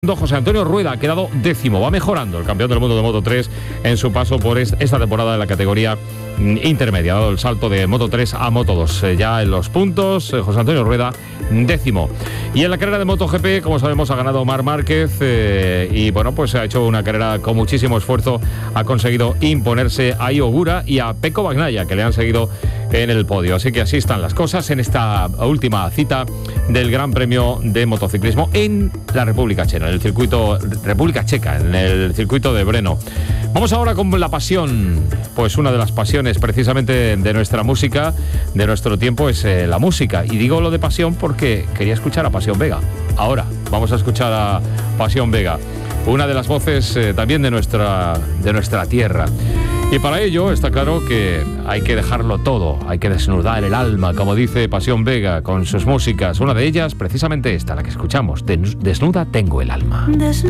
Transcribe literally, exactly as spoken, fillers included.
José Antonio Rueda ha quedado décimo, va mejorando el campeón del mundo de Moto tres en su paso por esta temporada en la categoría intermedia, ha dado el salto de Moto tres a Moto dos, eh, ya en los puntos, eh, José Antonio Rueda décimo. Y en la carrera de MotoGP, como sabemos, ha ganado Marc Márquez eh, y bueno, pues ha hecho una carrera con muchísimo esfuerzo, ha conseguido imponerse a Io Ogura y a Pecco Bagnaia, que le han seguido en el podio. Así que así están las cosas en esta última cita del Gran Premio de Motociclismo en la República Checa, en el circuito República Checa, en el circuito de Brno. Vamos ahora con la pasión, pues una de las pasiones precisamente de nuestra música, de nuestro tiempo, es eh, la música. Y digo lo de pasión porque quería escuchar a Pasión Vega. Ahora vamos a escuchar a Pasión Vega, una de las voces eh, también de nuestra, de nuestra tierra. Y para ello está claro que hay que dejarlo todo, hay que desnudar el alma, como dice Pasión Vega con sus músicas. Una de ellas, precisamente esta, la que escuchamos, Desnuda tengo el alma.